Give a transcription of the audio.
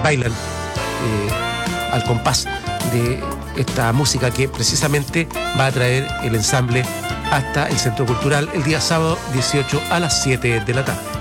bailan al compás de esta música que precisamente va a traer el ensamble hasta el Centro Cultural el día sábado 18 a las 7 de la tarde.